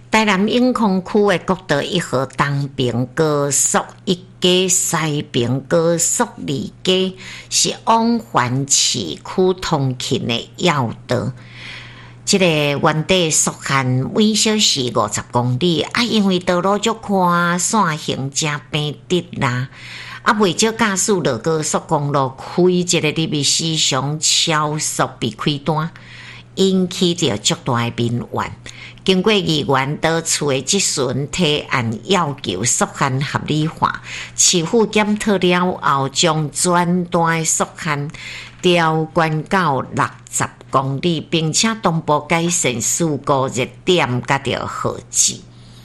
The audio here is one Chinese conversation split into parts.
台南永康区的国道1号东平高速1街、西平高速2街是往返市区通勤的要道。这个原地速限每小时50公里，因为道路足宽，线行真平直啦。为少驾驶落高速公路开这个入去时常超速被开单，引起着足大的民怨。经过议员多处的质询提案，要求速限合理化，市府检讨了后，将全段的速限调悬到60公里，并且同步改善事故热点甲着号志。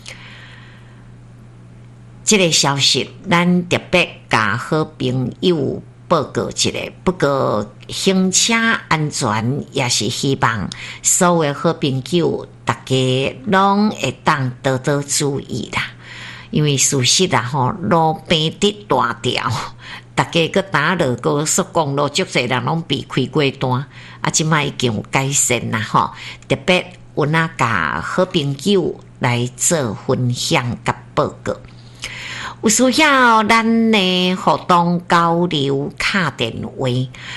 这个消息，咱特别甲好朋友报告一下。不过，行车安全也是希望所有好朋友大家拢会当多多注意啦。因为事实啦路边的大条，大家搁打落高速公路，足侪人拢被开过单。即摆已经有改善啦特别有甲好朋友来做分享甲报告。有需要咱的互动交流卡电话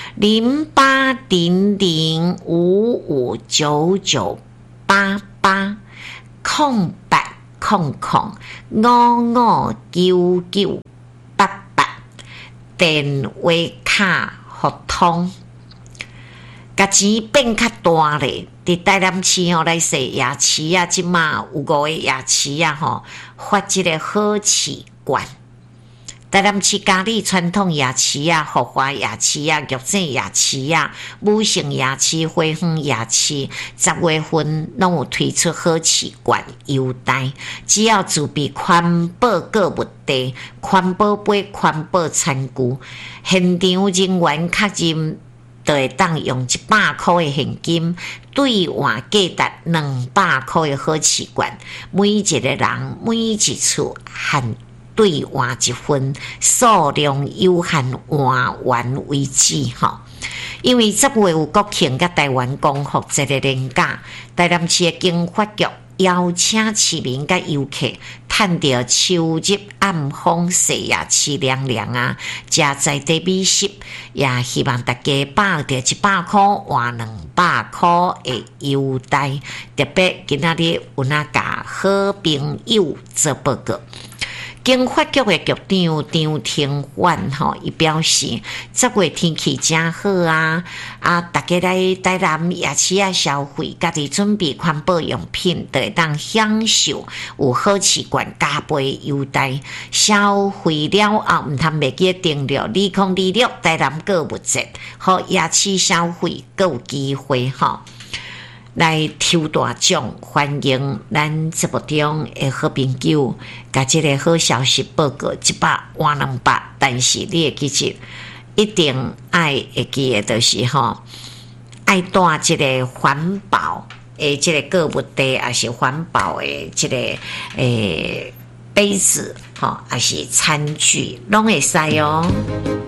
0800559988电话卡互通。价钱变较大咧，伫台南市来说夜市即马有5个夜市发这个好市券。台南市嘉义传统夜市福华夜市玉井夜市武城夜市花园夜市10月份拢有推出好市券优待，只要自备环保购物袋、环保杯、环保餐具，现场人员确认就会当用100块的现金兑换价值200块的好市券，每一个人每一次限兑换1份，数量有限，换完为止因为10月有国庆甲台湾光复节的连假，台南市的经发局邀请市民甲游客趁着秋日暗风细夜市凉凉食在地美食，也希望大家把着100块换200块的优待。特别今仔日有甲好朋友做报告。经发局的局长张庭焕伊表示，10月天气真好大家来台南夜市消费，家己准备环保用品，就会当享受有好市券加倍优待。消费了后，毋通袂记订了2026台南购物节，和夜市消费阁有机会来抽大奖。欢迎咱节目中的好朋友甲这个好消息报告100换200，但是你会记住，一定会记的就是爱带这个环保的这个购物袋，也是环保的这个杯子还是餐具，拢会使